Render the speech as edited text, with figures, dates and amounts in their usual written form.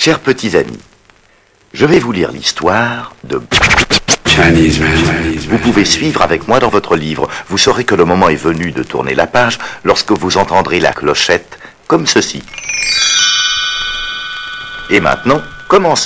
Chers petits amis, je vais vous lire l'histoire de... Vous pouvez suivre avec moi dans votre livre. Vous saurez que le moment est venu de tourner la page lorsque vous entendrez la clochette comme ceci. Et maintenant, commencez.